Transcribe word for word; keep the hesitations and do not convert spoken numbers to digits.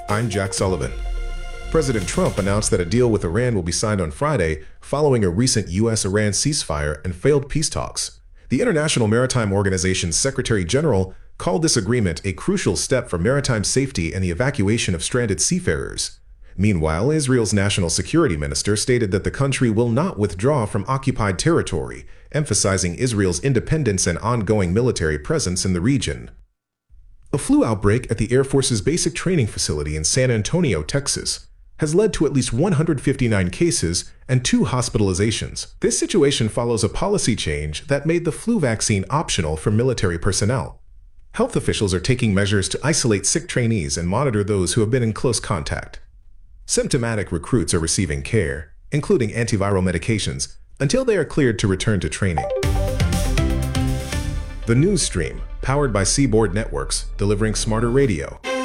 I'm Jack Sullivan. President Trump announced that a deal with Iran will be signed on Friday following a recent U S Iran ceasefire and failed peace talks. The International Maritime Organization's Secretary General called this agreement a crucial step for maritime safety and the evacuation of stranded seafarers. Meanwhile, Israel's national security minister stated that the country will not withdraw from occupied territory, emphasizing Israel's independence and ongoing military presence in the region. A flu outbreak at the Air Force's basic training facility in San Antonio, Texas, has led to at least one hundred fifty-nine cases and two hospitalizations. This situation follows a policy change that made the flu vaccine optional for military personnel. Health officials are taking measures to isolate sick trainees and monitor those who have been in close contact. Symptomatic recruits are receiving care, including antiviral medications, until they are cleared to return to training. The News Stream, powered by Seaboard Networks, delivering smarter radio.